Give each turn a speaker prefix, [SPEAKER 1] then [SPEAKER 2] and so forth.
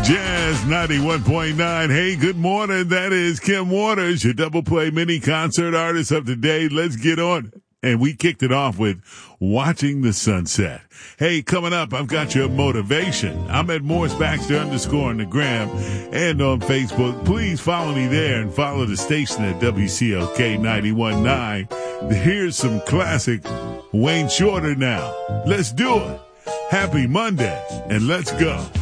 [SPEAKER 1] Jazz 91.9. Hey, good morning. That is Kim Waters, your double play mini concert artist of the day. Let's get on it. And we kicked it off with Watching the Sunset. Hey, coming up, I've got your motivation. I'm at Morris Baxter _ on the gram and on Facebook. Please follow me there and follow the station at WCLK 91.9. Here's some classic Wayne Shorter now. Let's do it. Happy Monday, and let's go.